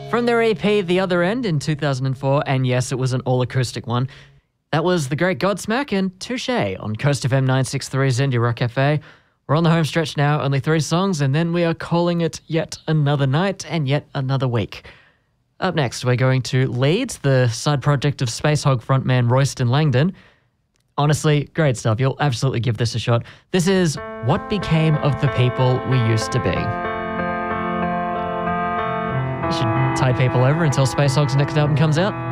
From their EP The Other End in 2004, and yes, it was an all-acoustic one, that was The Great Godsmack and Touche on Coast FM 963's Indie Rock Cafe. We're on the home stretch now, only 3 songs, and then we are calling it yet another night and yet another week. Up next, we're going to Leeds, the side project of Space Hog frontman Royston Langdon. Honestly, great stuff. You'll absolutely give this a shot. This is What Became of the People We Used to Be. You should tide people over until Space Hog's next album comes out.